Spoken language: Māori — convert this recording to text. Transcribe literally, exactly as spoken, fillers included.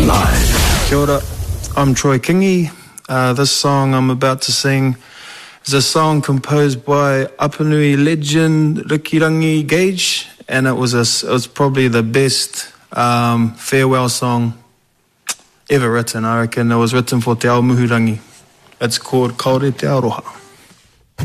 Live. Kia ora, I'm Troy Kingi. Uh, this song I'm about to sing is a song composed by Apanui legend Rikirangi Gage, and it was a, it was probably the best um, farewell song ever written. I reckon it was written for Te Ao Muhurangi. It's called Kaore Te Aroha.